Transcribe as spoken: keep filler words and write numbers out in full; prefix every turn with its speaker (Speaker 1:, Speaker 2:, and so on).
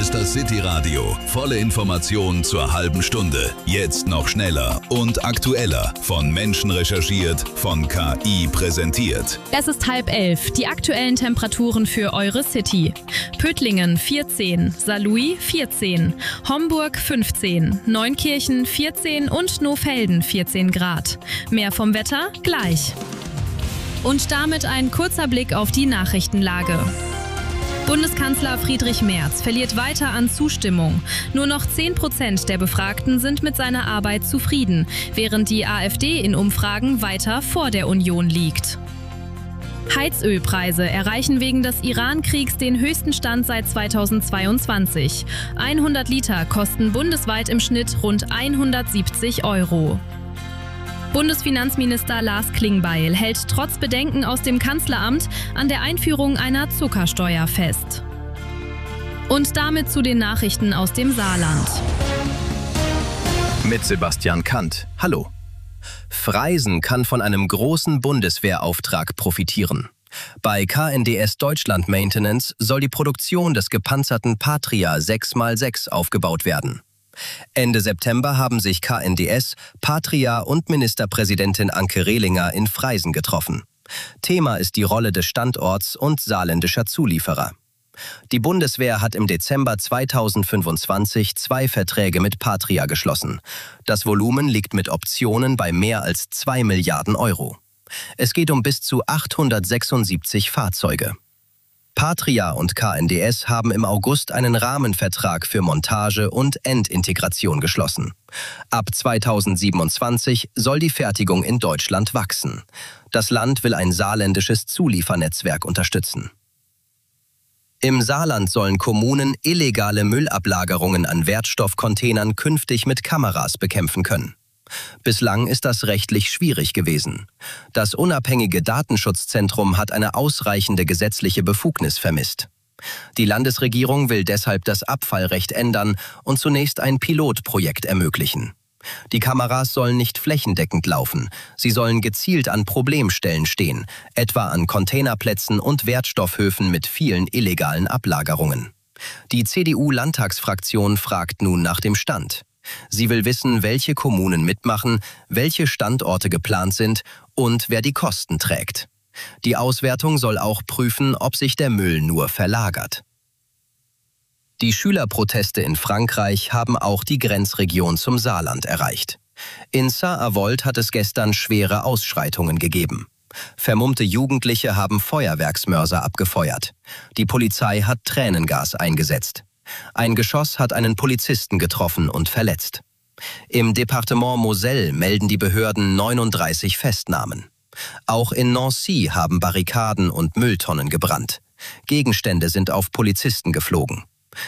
Speaker 1: ist das City-Radio. Volle Informationen zur halben Stunde. Jetzt noch schneller und aktueller. Von Menschen recherchiert, von K I präsentiert.
Speaker 2: Es ist halb elf. Die aktuellen Temperaturen für eure City. Pötlingen vierzehn, Saarlouis vierzehn, Homburg fünfzehn, Neunkirchen vierzehn und Nohfelden vierzehn Grad. Mehr vom Wetter gleich. Und damit ein kurzer Blick auf die Nachrichtenlage. Bundeskanzler Friedrich Merz verliert weiter an Zustimmung. Nur noch zehn Prozent der Befragten sind mit seiner Arbeit zufrieden, während die AfD in Umfragen weiter vor der Union liegt. Heizölpreise erreichen wegen des Iran-Kriegs den höchsten Stand seit zweitausendzweiundzwanzig. hundert Liter kosten bundesweit im Schnitt rund hundertsiebzig Euro. Bundesfinanzminister Lars Klingbeil hält trotz Bedenken aus dem Kanzleramt an der Einführung einer Zuckersteuer fest. Und damit zu den Nachrichten aus dem Saarland.
Speaker 3: Mit Sebastian Kant. Hallo. Freisen kann von einem großen Bundeswehrauftrag profitieren. Bei K N D S Deutschland Maintenance soll die Produktion des gepanzerten Patria sechs mal sechs aufgebaut werden. Ende September haben sich K N D S, Patria und Ministerpräsidentin Anke Rehlinger in Freisen getroffen. Thema ist die Rolle des Standorts und saarländischer Zulieferer. Die Bundeswehr hat im Dezember zweitausendfünfundzwanzig zwei Verträge mit Patria geschlossen. Das Volumen liegt mit Optionen bei mehr als zwei Milliarden Euro. Es geht um bis zu achthundertsechsundsiebzig Fahrzeuge. Patria und K N D S haben im August einen Rahmenvertrag für Montage und Endintegration geschlossen. Ab zweitausendsiebenundzwanzig soll die Fertigung in Deutschland wachsen. Das Land will ein saarländisches Zuliefernetzwerk unterstützen. Im Saarland sollen Kommunen illegale Müllablagerungen an Wertstoffcontainern künftig mit Kameras bekämpfen können. Bislang ist das rechtlich schwierig gewesen. Das unabhängige Datenschutzzentrum hat eine ausreichende gesetzliche Befugnis vermisst. Die Landesregierung will deshalb das Abfallrecht ändern und zunächst ein Pilotprojekt ermöglichen. Die Kameras sollen nicht flächendeckend laufen, sie sollen gezielt an Problemstellen stehen, etwa an Containerplätzen und Wertstoffhöfen mit vielen illegalen Ablagerungen. Die C D U-Landtagsfraktion fragt nun nach dem Stand. Sie will wissen, welche Kommunen mitmachen, welche Standorte geplant sind und wer die Kosten trägt. Die Auswertung soll auch prüfen, ob sich der Müll nur verlagert. Die Schülerproteste in Frankreich haben auch die Grenzregion zum Saarland erreicht. In Saint-Avold hat es gestern schwere Ausschreitungen gegeben. Vermummte Jugendliche haben Feuerwerksmörser abgefeuert. Die Polizei hat Tränengas eingesetzt. Ein Geschoss hat einen Polizisten getroffen und verletzt. Im Departement Moselle melden die Behörden neununddreißig Festnahmen. Auch in Nancy haben Barrikaden und Mülltonnen gebrannt. Gegenstände sind auf Polizisten geflogen.